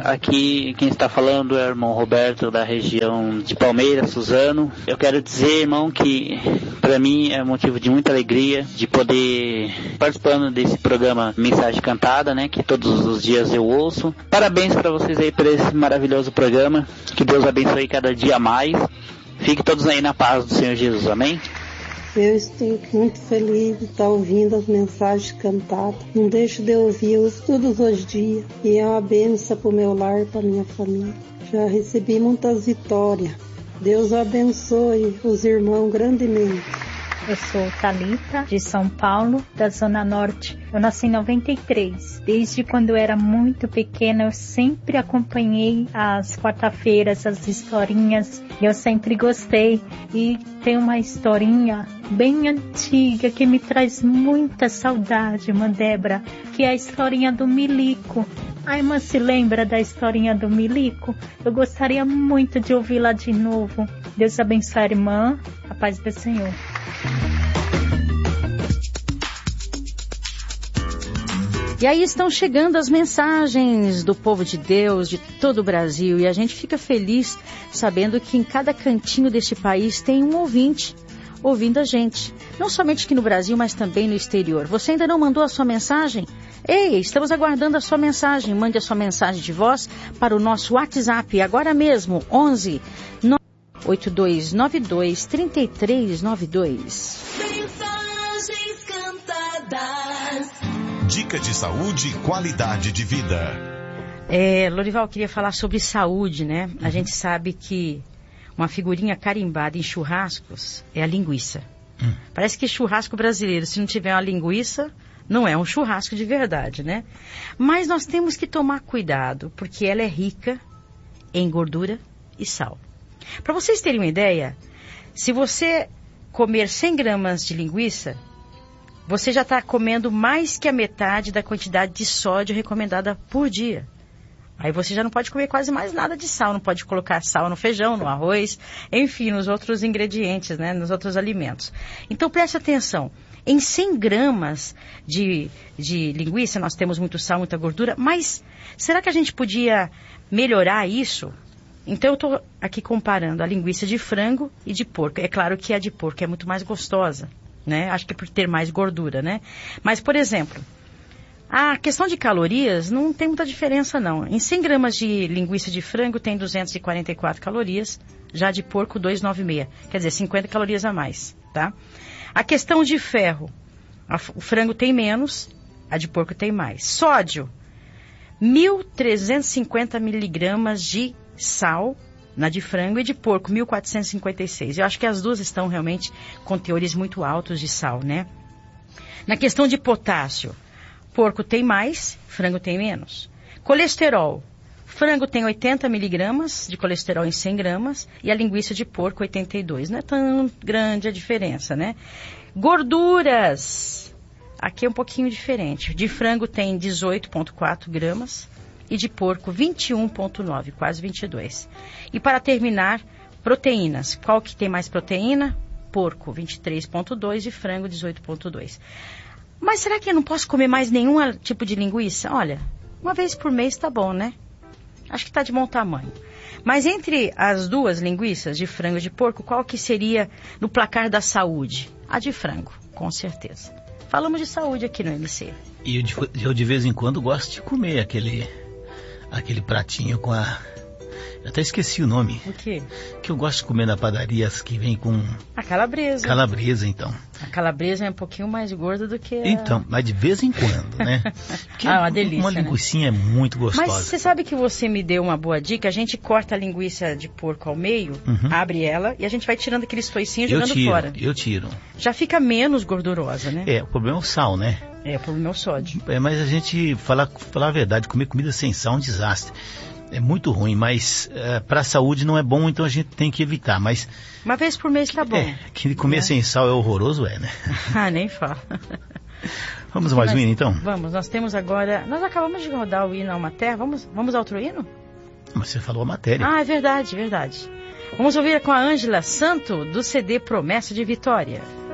Aqui quem está falando é o irmão Roberto, da região de Palmeiras, Suzano. Eu quero dizer, irmão, que para mim é motivo de muita alegria de poder participando desse programa Mensagem Cantada, né, que todos os dias eu ouço. Parabéns para vocês aí por esse maravilhoso programa. Que Deus abençoe cada dia mais. Fiquem todos aí na paz do Senhor Jesus. Amém? Eu estou muito feliz de estar ouvindo as mensagens cantadas. Não deixo de ouvi-las todos os dias. E é uma bênção para o meu lar, para a minha família. Já recebi muitas vitórias. Deus abençoe os irmãos grandemente. Eu sou Thalita, de São Paulo, da Zona Norte. Eu nasci em 93. Desde quando eu era muito pequena, eu sempre acompanhei as quarta-feiras, as historinhas. Eu sempre gostei. E tem uma historinha bem antiga que me traz muita saudade, irmã Débora, que é a historinha do Milico. A irmã se lembra da historinha do Milico? Eu gostaria muito de ouvi-la de novo. Deus abençoe a irmã. A paz do Senhor. E aí estão chegando as mensagens do povo de Deus, de todo o Brasil, e a gente fica feliz sabendo que em cada cantinho deste país tem um ouvinte ouvindo a gente. Não somente aqui no Brasil, mas também no exterior. Você ainda não mandou a sua mensagem? Ei, estamos aguardando a sua mensagem. Mande a sua mensagem de voz para o nosso WhatsApp, agora mesmo, 11 8292 3392. Mensagens cantadas. Dica de saúde e qualidade de vida. Lorival, queria falar sobre saúde, né? A gente sabe que uma figurinha carimbada em churrascos é a linguiça. Parece que churrasco brasileiro, se não tiver uma linguiça, não é um churrasco de verdade, né? Mas nós temos que tomar cuidado, porque ela é rica em gordura e sal. Para vocês terem uma ideia, se você comer 100 gramas de linguiça, você já está comendo mais que a metade da quantidade de sódio recomendada por dia. Aí você já não pode comer quase mais nada de sal, não pode colocar sal no feijão, no arroz, enfim, nos outros ingredientes, né, nos outros alimentos. Então preste atenção, em 100 gramas de linguiça nós temos muito sal, muita gordura, mas será que a gente podia melhorar isso? Então eu estou aqui comparando a linguiça de frango e de porco. É claro que a de porco é muito mais gostosa, né? Acho que é por ter mais gordura, né? Mas, por exemplo, a questão de calorias não tem muita diferença, não. Em 100 gramas de linguiça de frango tem 244 calorias, já de porco 296. Quer dizer, 50 calorias a mais, tá? A questão de ferro, o frango tem menos, a de porco tem mais. Sódio, 1.350 miligramas de sal na de frango e de porco, 1.456. Eu acho que as duas estão realmente com teores muito altos de sal, né? Na questão de potássio, porco tem mais, frango tem menos. Colesterol, frango tem 80 miligramas de colesterol em 100 gramas e a linguiça de porco 82. Não é tão grande a diferença, né? Gorduras, aqui é um pouquinho diferente. De frango tem 18,4 gramas. E de porco 21,9, quase 22. E para terminar, proteínas. Qual que tem mais proteína? Porco 23,2 e frango 18,2. Mas será que eu não posso comer mais nenhum tipo de linguiça? Olha, uma vez por mês tá bom, né? Acho que tá de bom tamanho. Mas entre as duas linguiças, de frango e de porco, qual que seria no placar da saúde? A de frango, com certeza. Falamos de saúde aqui no MC. E eu de vez em quando gosto de comer aquele pratinho com a... Eu até esqueci o nome. O quê? Que eu gosto de comer na padaria, as que vem com... A calabresa. Calabresa, então. A calabresa é um pouquinho mais gorda do que a... Então, mas de vez em quando, né? Uma delícia, uma linguicinha, né? Muito gostosa. Mas você sabe que você me deu uma boa dica? A gente corta a linguiça de porco ao meio, abre ela e a gente vai tirando aqueles toicinhos e jogando fora. Eu tiro. Já fica menos gordurosa, né? O problema é o sal, né? O problema é o sódio. Mas a gente, falar a verdade, comer comida sem sal é um desastre. É muito ruim, mas para a saúde não é bom, então a gente tem que evitar. Mas uma vez por mês tá bom. Que comer sem sal é horroroso, né? Nem fala. Vamos mais um hino, então? Vamos, nós temos agora... Nós acabamos de rodar o hino Alma Terra. Vamos ao outro hino? Mas você falou a matéria. É verdade. Vamos ouvir com a Ângela Santo, do CD Promessa de Vitória.